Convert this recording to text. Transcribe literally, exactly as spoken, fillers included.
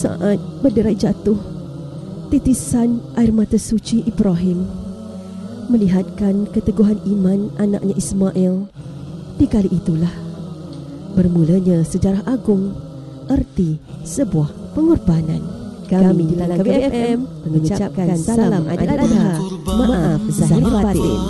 Saat berderai jatuh, titisan air mata suci Ibrahim melihatkan keteguhan iman anaknya Ismail. Di kali itulah bermulanya sejarah agung, erti sebuah pengorbanan. Kami di Dalam K B F M mengucapkan salam Aidil Adha. Maaf zahir batin.